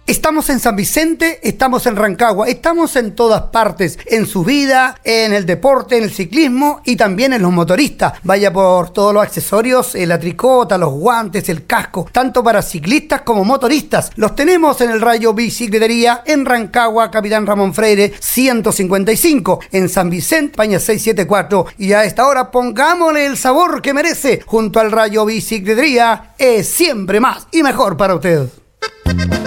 Estamos en San Vicente, estamos en Rancagua, estamos en todas partes, en su vida, en el deporte, en el ciclismo y también en los motoristas. Vaya por todos los accesorios, la tricota, los guantes, el casco, tanto para ciclistas como motoristas. Los tenemos en el Rayo Bicicletería, en Rancagua, Capitán Ramón Freire 155, en San Vicente, España 674. Y a esta hora pongámosle el sabor que merece. Junto al Rayo Bicicletería es siempre más y mejor para usted.